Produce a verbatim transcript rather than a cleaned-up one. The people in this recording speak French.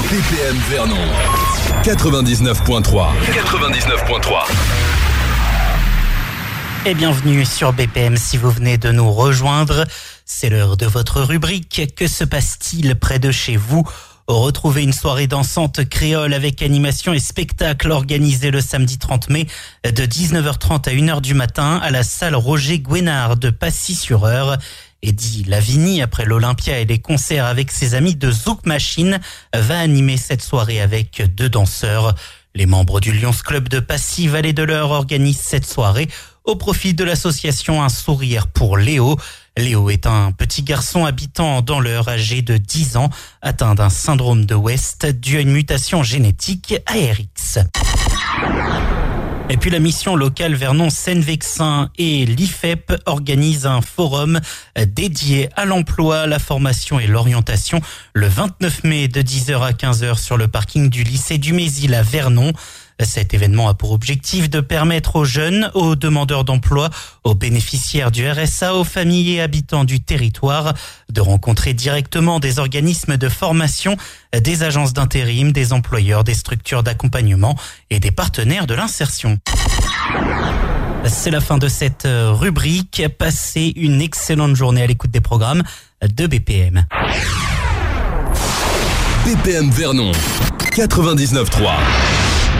B P M Vernon quatre-vingt-dix-neuf point trois. quatre-vingt-dix-neuf point trois. Et bienvenue sur B P M si vous venez de nous rejoindre. C'est l'heure de votre rubrique. Que se passe-t-il près de chez vous ? Retrouvez une soirée dansante créole avec animation et spectacle organisé le samedi trente mai de dix-neuf heures trente à une heure du matin à la salle Roger Gouénard de Passy-sur-Eure. Eddie Lavigny, après l'Olympia et les concerts avec ses amis de Zouk Machine, va animer cette soirée avec deux danseurs. Les membres du Lions Club de Passy, Vallée de l'Eure, organisent cette soirée au profit de l'association Un Sourire pour Léo. Léo est un petit garçon habitant dans l'Eure, âgé de dix ans, atteint d'un syndrome de West dû à une mutation génétique A R X. Et puis la mission locale Vernon-Seine-Vexin et l'I F E P organisent un forum dédié à l'emploi, la formation et l'orientation le vingt-neuf mai de dix heures à quinze heures sur le parking du lycée du Mésil à Vernon. Cet événement a pour objectif de permettre aux jeunes, aux demandeurs d'emploi, aux bénéficiaires du R S A, aux familles et habitants du territoire de rencontrer directement des organismes de formation, des agences d'intérim, des employeurs, des structures d'accompagnement et des partenaires de l'insertion. C'est la fin de cette rubrique. Passez une excellente journée à l'écoute des programmes de B P M. B P M Vernon quatre-vingt-dix-neuf point trois.